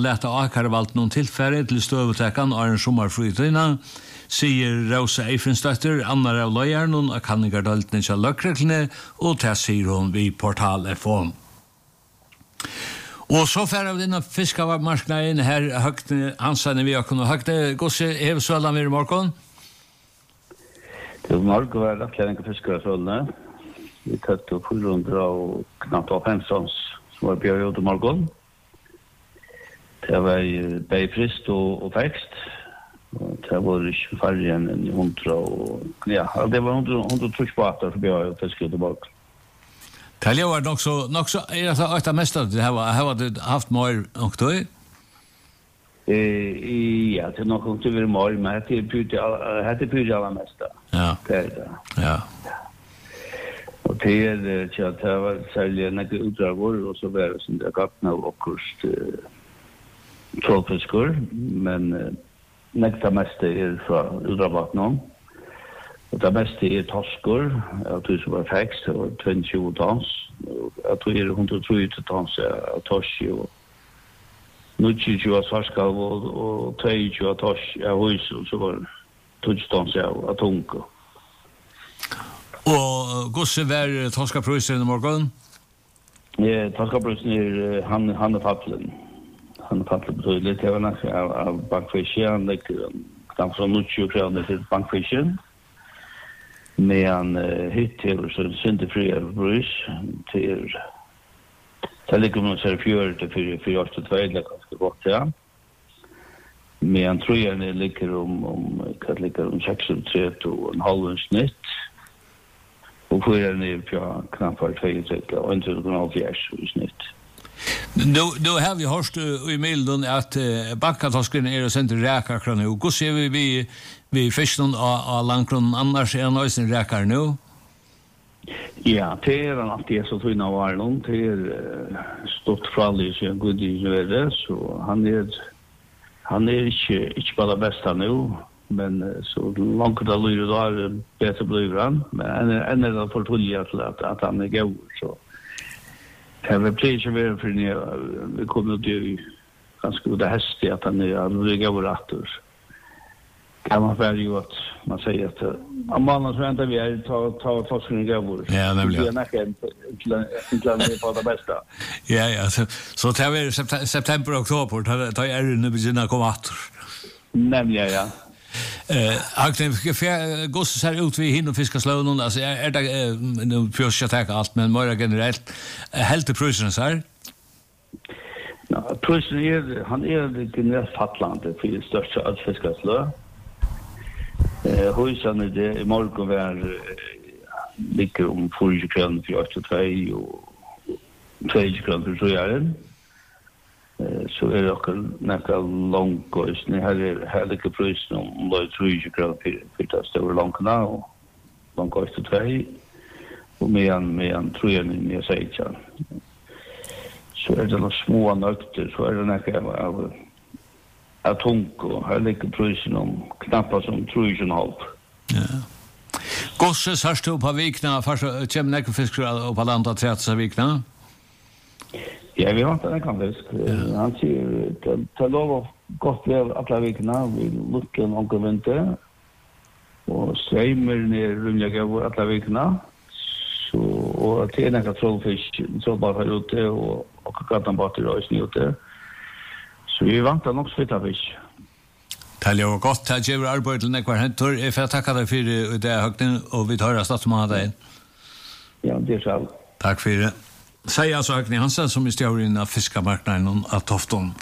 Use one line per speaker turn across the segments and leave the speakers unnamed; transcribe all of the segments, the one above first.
leta akarvalt noen tilfære til støvetekan av en sommerfrytøyna, sier Rosa Eifrinsdøtter, annar av løyeren av kanningardøltene til løkreglene, og til sier hun vi Portal FM. Og så færer vi denne fiskamarknaden her, Høgne Hansen vi har kunnet Høgne. Gosse, hev sølan vi i morgen?
Det morgen var det kjæringa fiskarasølene. Vi tatt 400 og knapt av 15 som var bjør i morgen. Det var beifrist og vekst. Det var ikke færre enn 100 og... Ja, det var 100 truskbåter for bjør og fiskar i morgen.
Det var nok så det av mest av det har du haft mer nok tøy?
Ja, det nok om det var mer, men det pyrir aller mest.
Ja.
Det det.
Ja.
Og det det var særlig nekke utdragor, og så var det som det gattna og okkurst trålfiskor, men nekta mest fra utdragvattnet. Og det meste torskor, jeg tror det var fekst, det var 22 tons, jeg tror det 130 tons av torsk, og 29 av svarskalv og 22 av torsk av hus, og så var det 20 tons av tunk.
Og gosse var torskaprøysen i morgen?
Ja, torskaprøysen han fattelen. Han fattelen betydelig, det var nok av bankfisken, det knappt fra 20 kroner til bankfisken. Men hittil så synte fria brus til det ligger man ser 4 til 4 det er ganske godt, ja. Men trojerne ligger om 6,3 og en halv snitt. Og 4 ned på knapt 2,3 og 1,4 i snitt.
Nu har vi hørt i mailen at bankatorsken sendt rækarkrone, og hvordan ser vi fisken av langkronen annars nøysen rækar nu?
Ja, det han alltid så tøyna var noen, det stått fralig siden god i Nøyre, så han ikke bare besta nu, men så langt det lyrer da bedre blir han, men enn det for tullig til at han god, så det var ikke være for vi kom ut i ganske god hestig at han god retter. Kan man være jo at man sier at om mannen så venter vi ta torsken i gavur.
Ja, nemlig.
Det er nekken til på det beste.
Ja, så det var september og oktober, da er det begynner å komme atter.
Nemlig, ja.
Gosse ser ut vi hinner fiskaslånen, altså det nu prøver ikke å ta alt, men mer generelt, helt til prøysene så her?
Ja, prøysene han generelt fattlandet for det største av fiskaslån. Husene det i morgen var ligger om 40 kroner for 8,2 og 20 kroner for 3 så det nekka langkostene. Her ligger prisen om 30 kroner for det store langkene og langkost 2 og medan 3 med 6. Så det noen små nøkter, så det nekka av tunk, og her ligger prisen om knappt som 3,5.
Ja. Gosse sørst du på vikna, kommer nekkefisker opp på landet 30 vikna?
Ja, vi har ikke nekkefisk. Han sier, det lover godt ved alle vikna, vi lukker noen vinter, og streimer ned rymlig av alle vikna, og det er nekket trollfisk, trollbar her ute, og kattanbater og røysen ute. Så vi vant nok svitt av fisk.
Det er jo godt, det gjør arbeid til nekvar hentor. Jeg får takke deg for det, Høgnen, og vi tar oss om å ha deg.
Ja, det er selv.
Takk for det. Sier altså Høgnen Hansen, som er stjåren av fiskemarknaden av Tofton.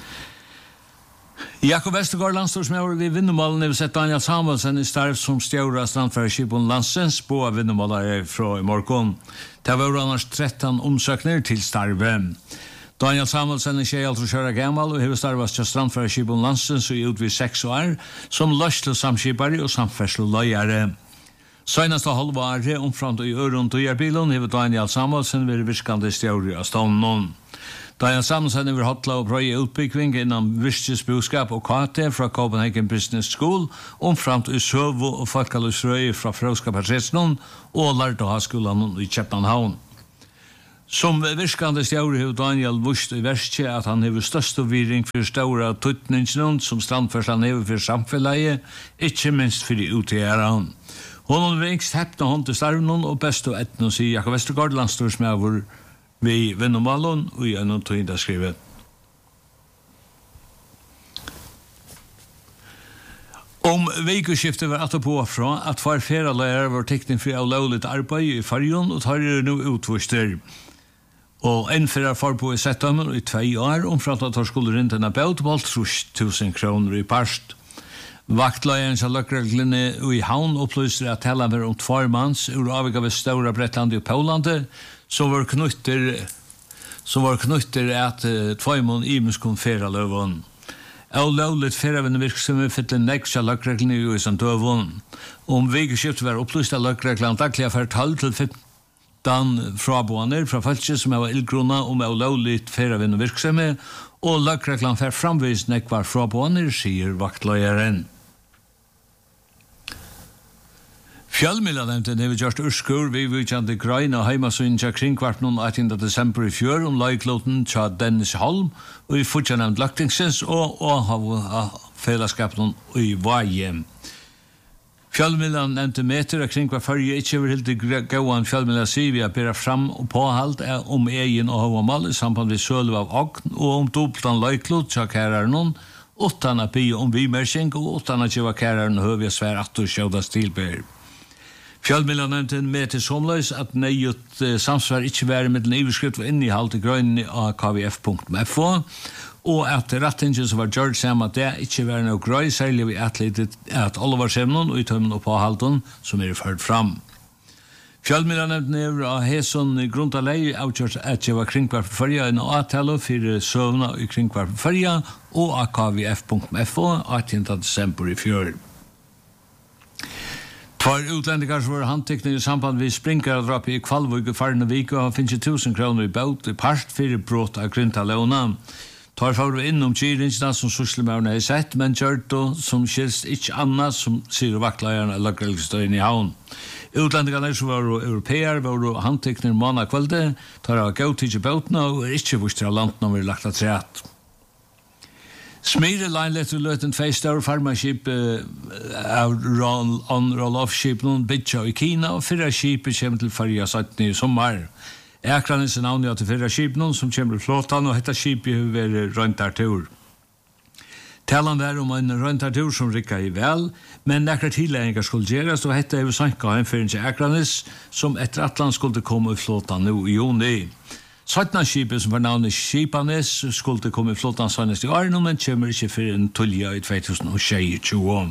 Jakob Vestergaard, landstorsmøver ved Vindemålen, har sett Daniel Samuelsen i starv som stjåre av strandfæreskipon Landsens, på Vindemålere fra i morgen. Det var annars 13 omsøkner til starve. Daniel Samuelsen er 26 år gammel og har starvet til strandfæreskipon Landsens og utvid 6 år som løst til samskipare og samferdselløyere. Senast av halvåret omframt i Øron Tøyerbilen har Daniel Samuelsen vært virkende stjåre av stånden. Daniel Samuelsen har hotla og prøye utbygging innan virkesbudskap og KT fra Copenhagen Business School, omframt i Søvo og Falkaløsrøy fra Frøska Patresnon og Lardoha-skolen i København. Som virkande stjaure har Daniel vust i verset at han har størst virring for ståra tøytningsnån som strandførslan har for samfellet, ikke minst for de utgjæren. Hun har vingst heppna hånd til starvnån og best og etnå sier Jakob Vestergaard, landstorsmæver vi Vinnomalen og i en tøynda skrivet. Om veikoskiftet var att på fra at farfera lærere var teknisk fri av lovligt arbeid i fargen og tar nå utvorster. Og en fyrer far på i settommen i 2 år omframt at han skulle rundt en abelt på 1000 kroner i parst. Vaktleieren som løkreglene i havn opplyser at tala var om 2 manns ur avvika ved Stora Bretlandet og Polande som var knutter at 2 mån imes kon fera løven. Og lovligt ferravende virksomhet fyller nekst av løkreglene i USA døvun. Om veikoskiftet var opplyst av løkreglene daglig fra 12 til 15 fraboaner fra falske som var ildgrunna om lovligt ferravende virksomhet, og løkreglene fer framvis nekvar fraboaner, sier vaktløyeren. Fjallmiddelnevnden har gjort urskur vi vidkjente grein og heimasyn til kringkvart noen 18. desember i fjør om løykloten til Dennis Holm og i fortjennevnt lagtingsens og av fellesskapen i Vaje. Fjallmiddelnevnden meter av kringkvart førje ikke vil helt gåan fjallmiddelnevnden sier vi har bæra fram og påhalt om egen og hovamal i samband med søle av ogn og om dobbeltan løyklot til kæreren utan at bli om vimersing og utan at gjøre kæreren høvig svær at du sjådas tilbær. Fjallmiddelnevnden med til somløs at nøyut samsvar ikke være med den iverskrift og innehalt i grønne av kvf.fo og at rettingen som var gjort sammen at det ikke var noe grøy, særlig vi atletet at alle var semnen og utømmen og påhalten som ført fram. Fjallmiddelnevnden er av Heson grunntalei avgjort at jeg var kringkvar for førja en avtale for søvna i kringkvar for førja og av kvf.fo 18. desember i fjør. 2 utlendingar som var handtekne i samband med springardrap i Kvalvøk og Farnevik og finnes 1000 kroner i baut i part for brott av gruntalåna. Tar for innom kyringsna som suslemærne har sett, men kjørt som skilst ikke anna som sier vaktleierne eller grelgstøyen i havn. Utlendingarna som var europeer var handtekne i måned kvalde, tar av gautidje bautna og ikke vuster av landet når vi lagt av treat. Smyre leinletter løten 2 større farmaskip av roll-off-skip noen bytja i Kina, og 4 skip kommer til farja 17 i sommar. Ekranes er navnet til 4 skip noen som kommer til flåtan, og dette skipet har vært røyntartur. Talan var om en røyntartur som rikka i vel, men nekra tilleggingar skulle gjerast, og dette er sanka en fyrir til Ekranes, som etter atlan skulle komme i flåtan nå i juni. Sattnaskipet som var navnet Skipanes skulle komme i flottan sannest i Arno, men kommer ikke for en tullja i 2022.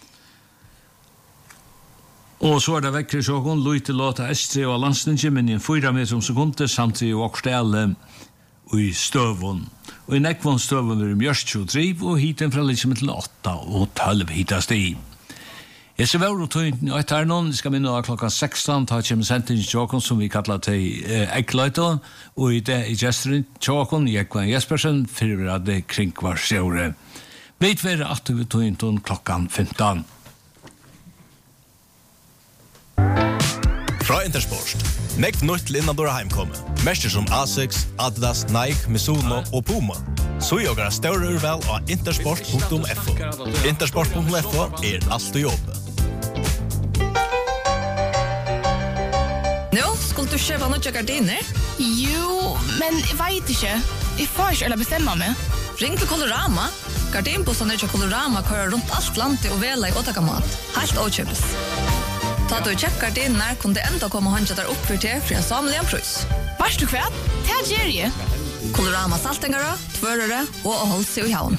Og så er det vekkere sånn, Luite låta Estri og landsninje, men i en 4 meter om sekunder, samtidig åkstelle i støvun. Og i nekvån støvun vil mjørst 23, og hiten fra liksom til 8 og 12 hitast i. Jeg ser vår og tøynt i Øytarnon, skal minne av klokka 16, ta kjem sentingen tjåkon som vi kallar til Eikleito, og i det i gesteren tjåkon, Jekvann Jespersen, fyrir at det kringkvar sjåre. Veit være at vi tøynt klokkan 15.
Fra Intersport. Nekv nytt til innandora heimkomme. Mester som Asics, Adidas, Nike, Mizuno og Puma. Så joggar større urval av intersport.fo. Intersport.fo er alt å jobbe.
Nå, skulle du kjøpe noen gardiner?
Jo, men jeg vet ikke. Jeg får ikke eller bestemme meg.
Ring til Colorama. Gardinbussene til Colorama kører rundt alt landet og vela i åtakamat. Helt åkjøpes. Ta du kjøpt gardiner, kunne det enda komme håndja der opp for til en samlig en prøys.
Varst du kvært? Det er Jerry.
Colorama saltengere, tvørere og å holde seg i havn.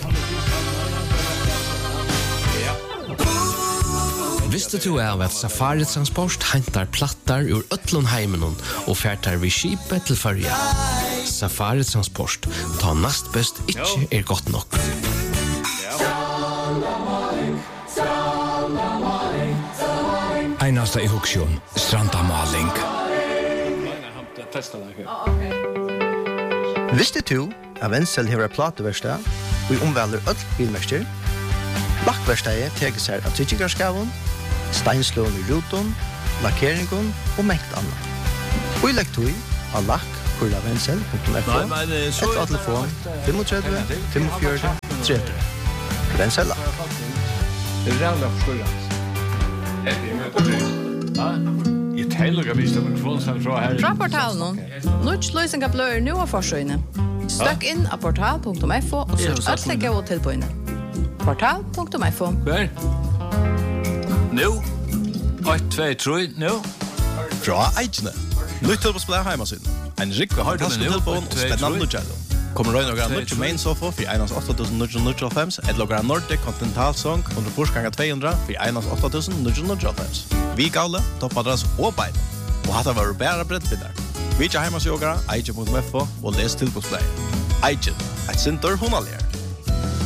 Visste du av at Safari Transport hentar plattar ur Ötlundheimen og färtar vid skipet til Førja? Safari Transport, ta nast best ikke er godt nok.
Einasta i Huksjon, Strandamaling.
Visste du at Wenzel har plateverkstad og omvelder øll bilmester? Lakkverkstedet teker seg av tryggigarskaven, steinslån i ruton, lakkeringen og mengt annet. Og i lektøy av lakk, kurlavenzel.fo
Nei, men så
eller telefon 35 45 30. Vensella.
Det är jävla förstås. Ja. Jag talar ju visst om mikrofonen från här.
Rapportalen. Nuch lösningar blör nu av försöjne. Stök in på portal.fo och så att lägga åt till på inne. Portal.fo.
Där. Nu. 1 2 3 nu.
Fra Eichne. Nytt til på spela heimasyn. En rik og fantastisk tilbån og spennende lukkjælum. Kommer røyne og grann lukkje main sofa for 1.8.995 et loggar Nordic Continental Song under forsganger 200 for 1.8.995. Vi gavle, toppadras og bein. Og hatt var bæra brettbindar. Vi ikke heimasjogara, Eichen.fo og les tilbånspleie. Eichen, et sinter hunalier.